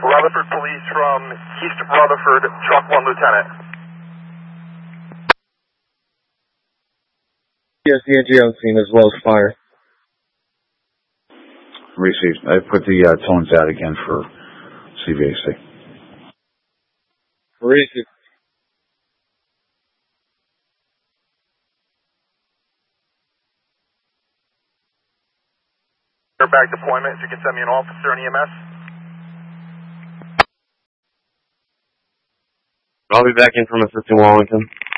Rutherford Police from East Rutherford, Truck 1 Lieutenant. Yes, ENG on scene as well as fire. Received. I put the tones out again for CVAC. Received. Back deployment, if you can send me an officer and EMS. I'll be back in from assisting Wallington.